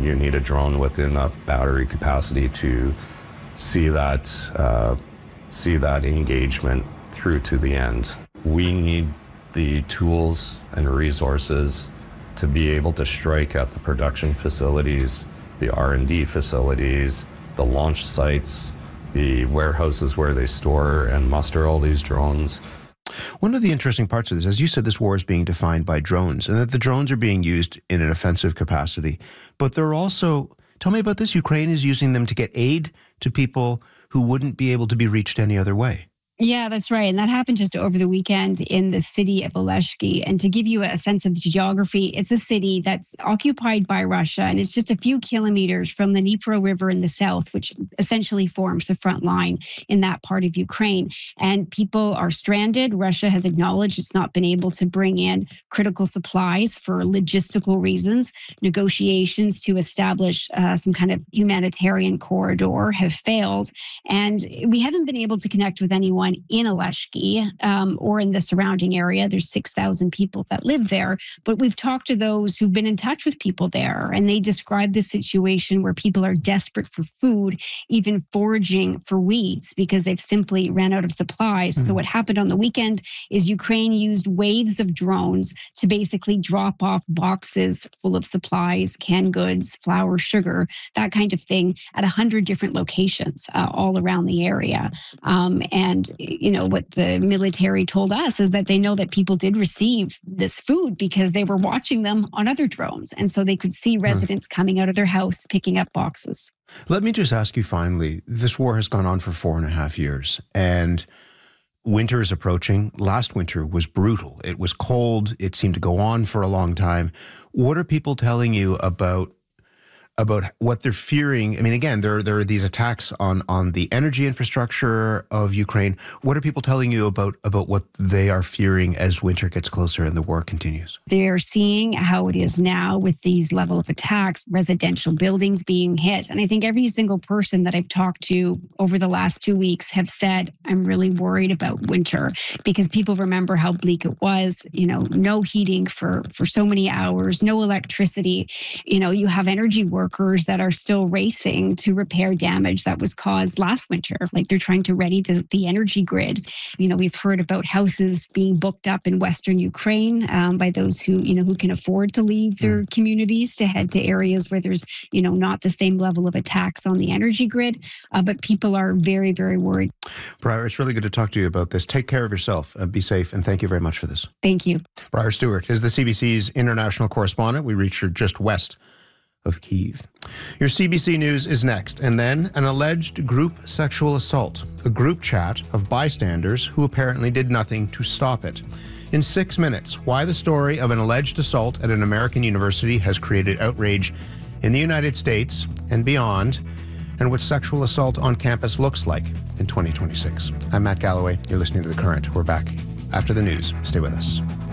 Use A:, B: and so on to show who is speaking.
A: you need a drone with enough battery capacity to see that engagement through to the end. We need the tools and resources to be able to strike at the production facilities, the R&D facilities, the launch sites, the warehouses where they store and muster all these drones.
B: One of the interesting parts of this, as you said, this war is being defined by drones, and that the drones are being used in an offensive capacity. But they're also, tell me about this, Ukraine is using them to get aid to people who wouldn't be able to be reached any other way.
C: Yeah, that's right. And that happened just over the weekend in the city of Oleshki. And to give you a sense of the geography, it's a city that's occupied by Russia, and it's just a few kilometers from the Dnipro River in the south, which essentially forms the front line in that part of Ukraine. And people are stranded. Russia has acknowledged it's not been able to bring in critical supplies for logistical reasons. Negotiations to establish some kind of humanitarian corridor have failed. And we haven't been able to connect with anyone in Oleshki or in the surrounding area. There's 6,000 people that live there, but we've talked to those who've been in touch with people there, and they describe the situation where people are desperate for food, even foraging for weeds because they've simply ran out of supplies. So what happened on the weekend is Ukraine used waves of drones to basically drop off boxes full of supplies, canned goods, flour, sugar, that kind of thing at 100 different locations all around the area. And you know, what the military told us is that they know that people did receive this food because they were watching them on other drones. And so they could see residents coming out of their house, picking up boxes.
B: Let me just ask you finally, this war has gone on for 4.5 years, and winter is approaching. Last winter was brutal. It was cold. It seemed to go on for a long time. What are people telling you about what they're fearing? I mean, again, there are these attacks on the energy infrastructure of Ukraine. What are people telling you about what they are fearing as winter gets closer and the war continues?
C: They're seeing how it is now with these level of attacks, residential buildings being hit. And I think every single person that I've talked to over the last 2 weeks have said, I'm really worried about winter, because people remember how bleak it was, you know, no heating for so many hours, no electricity. You know, you have energy workers that are still racing to repair damage that was caused last winter. Like they're trying to ready the energy grid. You know, we've heard about houses being booked up in Western Ukraine by those who can afford to leave their communities to head to areas where there's, you know, not the same level of attacks on the energy grid. But people are very, very worried.
B: Briar, it's really good to talk to you about this. Take care of yourself. Be safe. And thank you very much for this.
C: Thank you.
B: Briar Stewart is the CBC's international correspondent. We reached her just west of Kyiv. Your CBC News is next, and then an alleged group sexual assault, a group chat of bystanders who apparently did nothing to stop it. In 6 minutes, why the story of an alleged assault at an American university has created outrage in the United States and beyond, and what sexual assault on campus looks like in 2026. I'm Matt Galloway. You're listening to The Current. We're back after the news. Stay with us.